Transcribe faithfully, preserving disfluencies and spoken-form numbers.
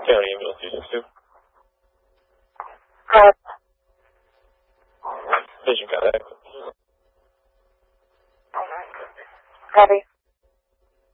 County ambulance two six two. Uh, Patient contact. Copy.